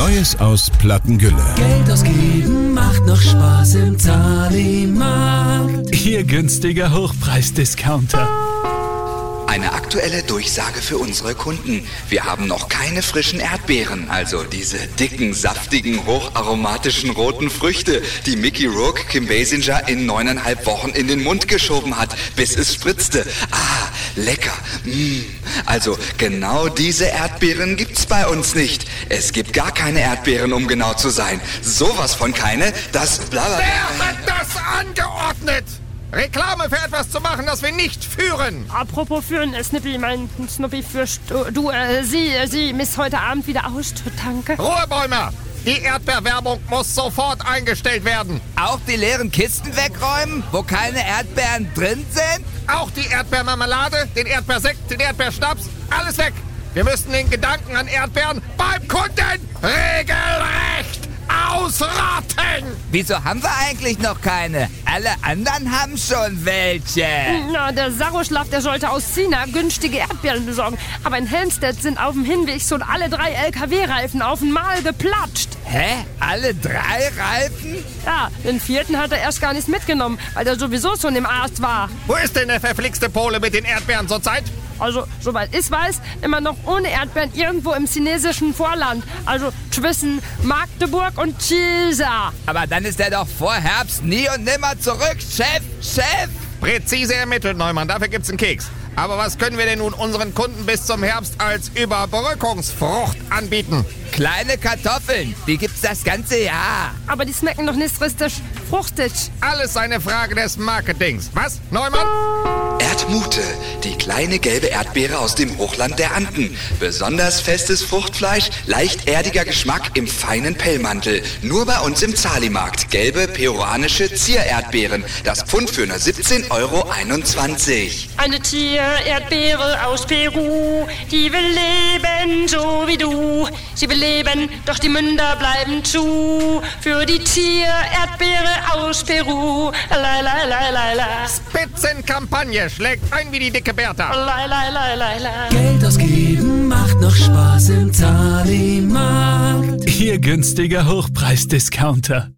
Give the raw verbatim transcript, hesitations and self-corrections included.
Neues aus Plattengülle. Geld ausgeben macht noch Spaß im Zahlimarkt. Ihr günstiger Hochpreisdiscounter. Eine aktuelle Durchsage für unsere Kunden. Wir haben noch keine frischen Erdbeeren, also diese dicken, saftigen, hocharomatischen roten Früchte, die Mickey Rourke Kim Basinger in neuneinhalb Wochen in den Mund geschoben hat, bis es spritzte. Ah, lecker. Mm. Also genau diese Erdbeeren gibt's bei uns nicht. Es gibt gar keine Erdbeeren, um genau zu sein. Sowas von keine, das blablabla. Wer hat das angeordnet? Reklame für etwas zu machen, das wir nicht führen. Apropos führen, äh, Snippy, mein Snoopy fürst du, du äh, Sie, äh, Sie miss heute Abend wieder aus, danke. Ruhe, Bäumer! Die Erdbeerwerbung muss sofort eingestellt werden. Auch die leeren Kisten wegräumen, wo keine Erdbeeren drin sind? Auch die Erdbeermarmelade, den Erdbeersekt, den Erdbeerschnaps, alles weg. Wir müssen den Gedanken an Erdbeeren beim Kunden regelrecht ausrotten. Wieso haben wir eigentlich noch keine? Alle anderen haben schon welche. Na, der Saroschlaf, der sollte aus China günstige Erdbeeren besorgen. Aber in Helmstedt sind auf dem Hinweg schon alle drei L K W-Reifen auf einmal geplatscht. Hä? Alle drei Reifen? Ja, den vierten hat er erst gar nicht mitgenommen, weil der sowieso schon im Arzt war. Wo ist denn der verflixte Pole mit den Erdbeeren zurzeit? Also, soweit ich weiß, immer noch ohne Erdbeeren irgendwo im chinesischen Vorland. Also zwischen Magdeburg und Chisa. Aber dann ist er doch vor Herbst nie und nimmer zurück, Chef, Chef! Präzise ermittelt, Neumann, dafür gibt's einen Keks. Aber was können wir denn nun unseren Kunden bis zum Herbst als Überbrückungsfrucht anbieten? Kleine Kartoffeln, die gibt's das ganze Jahr. Aber die schmecken noch nicht richtig fruchtig. Alles eine Frage des Marketings. Was, Neumann? Erdmute, die kleine gelbe Erdbeere aus dem Hochland der Anden. Besonders festes Fruchtfleisch, leicht erdiger Geschmack im feinen Pellmantel. Nur bei uns im Zahlimarkt. Gelbe peruanische Ziererdbeeren. Das Pfund für nur siebzehn Euro einundzwanzig. Eine Tier-Erdbeere aus Peru, die will leben so wie du. Sie will leben, doch die Münder bleiben zu. Für die Tier-Erdbeere aus Peru. La la la la la. Spitzenkampagne, schlägt ein wie die dicke Bertha. La la la la la. Geld ausgeben macht noch Spaß im Zahlimarkt. Ihr günstiger Hochpreisdiscounter.